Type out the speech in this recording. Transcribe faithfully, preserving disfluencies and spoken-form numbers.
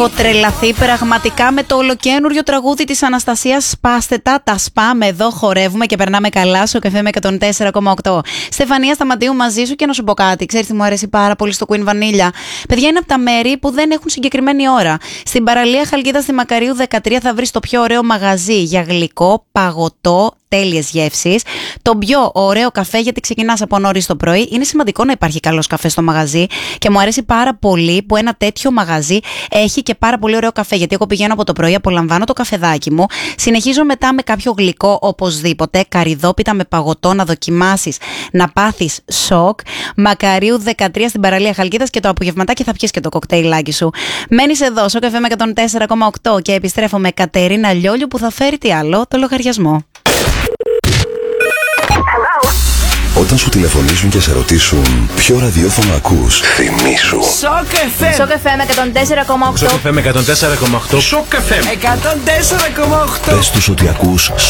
Έχω τρελαθεί πραγματικά με το ολοκένουργιο τραγούδι της Αναστασίας. Σπάστε τα, τα σπάμε εδώ, χορεύουμε και περνάμε καλά στο καφέ με εκατόν τέσσερα κόμμα οκτώ. Στεφανία Σταματίου μαζί σου και να σου πω κάτι. Ξέρεις τι μου αρέσει πάρα πολύ στο Queen Vanilla? Παιδιά, είναι από τα μέρη που δεν έχουν συγκεκριμένη ώρα. Στην παραλία Χαλκίδα στη Μακαρίου δεκατρία θα βρεις το πιο ωραίο μαγαζί για γλυκό, παγωτό, τέλειες γεύσεις. Το πιο ωραίο καφέ, γιατί ξεκινάς από νωρίς το πρωί. Είναι σημαντικό να υπάρχει καλός καφέ στο μαγαζί και μου αρέσει πάρα πολύ που ένα τέτοιο μαγαζί έχει και πάρα πολύ ωραίο καφέ. Γιατί εγώ πηγαίνω από το πρωί, απολαμβάνω το καφεδάκι μου, συνεχίζω μετά με κάποιο γλυκό οπωσδήποτε, καρυδόπιτα με παγωτό να δοκιμάσεις, να πάθεις σοκ. Μακαρίου δεκατρία στην παραλία Χαλκίδας και το απογευματάκι θα πιεις και το κοκτέιλάκι σου. Μένεις εδώ στο καφέ με εκατόν τέσσερα κόμμα οκτώ και επιστρέφω με Κατερίνα Λιόλιου που θα φέρει τι άλλο, το λογαριασμό. Όταν σου τηλεφωνήσουν και σε ρωτήσουν ποιο ραδιόφωνο ακούς, θυμήσου Σοκ εφ εμ. Σοκ εφ εμ εκατόν τέσσερα κόμμα οκτώ. Σοκ εφ εμ εκατόν τέσσερα κόμμα οκτώ. Σοκ εφ εμ εκατόν τέσσερα κόμμα οκτώ. Πες τους ότι ακούς